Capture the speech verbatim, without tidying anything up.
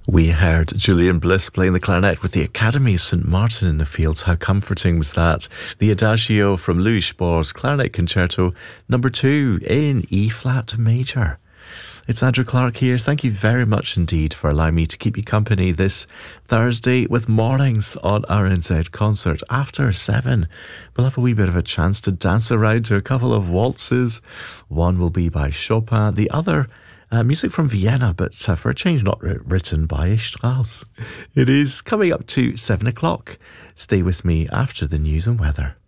We heard Julian Bliss playing the clarinet with the Academy Saint Martin in the Fields. How comforting was that? The Adagio from Louis Spohr's Clarinet Concerto number two in E-flat major. It's Andrew Clark here. Thank you very much indeed for allowing me to keep you company this Thursday with mornings on R N Z Concert. After seven, we'll have a wee bit of a chance to dance around to a couple of waltzes. One will be by Chopin, the other Uh, music from Vienna, but uh, for a change not ri- written by Strauss. It is coming up to seven o'clock. Stay with me after the news and weather.